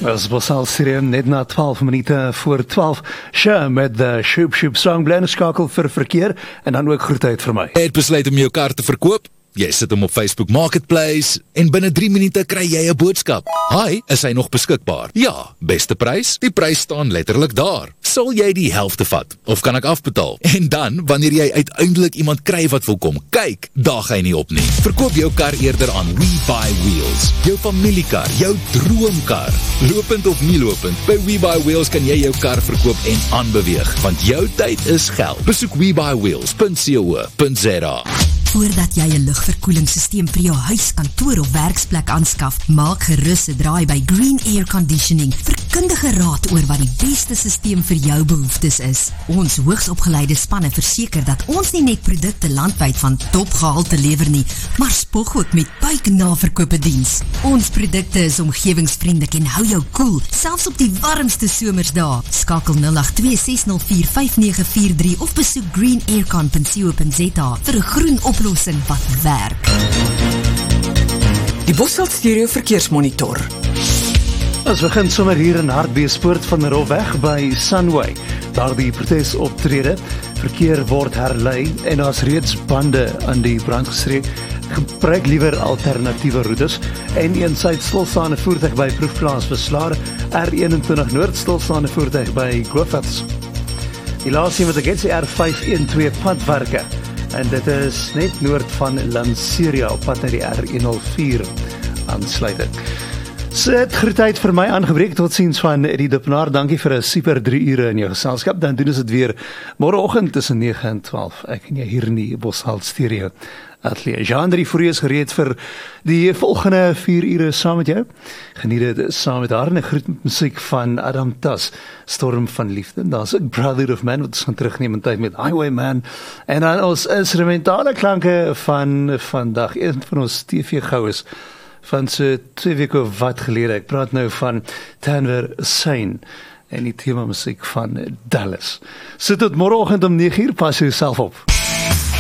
As Bosal Stereo net na 12 minute voor 12. Sja, met de Shoop Song bly skakel vir verkeer en dan ook groetheid vir my. Jy het besluit om jou kar te verkoop? Jy sit hom op Facebook Marketplace en binne 3 minute kry jy 'n boodskap. Hi, is hy nog beskikbaar? Ja, beste prys? Die prys staan letterlik daar. Sal jy die helfte vat? Of kan ek afbetaal? En dan, wanneer jy uiteindelik iemand kry wat wil kom kyk, daag hy nie op nie. Verkoop jou kar eerder aan WeBuyWheels. Jou familiekar, jou droomkar. Lopend of nie lopend, by WeBuyWheels kan jy jou kar verkoop en aanbeweeg, want jou tyd is geld. Besoek WeBuyWheels.co.za. Voordat jy 'n lugverkoelingssysteem vir jou huis, kantoor of werksplek aanskaf, maak gerus 'n draai by Green Air Conditioning vir kundige raad oor wat die beste systeem vir jou behoeftes is. Ons hoogsopgeleide spanne verseker dat ons nie net produkte landwyd van topgehalte lewer nie, maar spog ook met buiknaverkope diens. Ons produkte is omgewingsvriendelik en hou jou koel, selfs op die warmste somersdae. Skakel 082-604-5943 of besoek greenaircon.co.za vir 'n groen oplossing wat werk. Die Bosveld Stereo Verkeersmonitor. Ons begin sommer hier in Hartbeespoort van Rolweg by Sunway. Daar die protesoptrede, verkeer word herlei en daar's reeds bande aan die brand gestreek. Gebruik liewer alternatiewe roetes en een suid stilstaande voertuig by proefplaas Verslaar, R21 Noord stilstaande voertuig by Griffiths. Die laaste met die Getty R512 padwerke. En dit is net noord van Lanseria op pad na die R104 aansluiting. So het groetheid vir my aangebreek, tot ziens van Eddie Dippenaar. Dankie vir 'n super 3 ure in jou geselskap. Dan doen ons dit weer môreoggend tussen 9 en 12. Ek en jy hier in die Bosveld Stereo Atelier. Jean-Andrie Fourie is gereed vir die volgende 4 ure saam met jou. Geniet dit saam met haar en 'n groet met musiek van Adam Tas, Storm van Liefde. Daar's ook Brother of Man wat ons gaan terugneem in tyd met Highwayman. En dan ons instrumentale klanke van vandag. Een van ons TV-goues van so 2 weke wat gelede. Ek praat nou van Tanver Sane en die tema musiek van Dallas. Sit tot môreoggend om 9 uur, pas jouself op.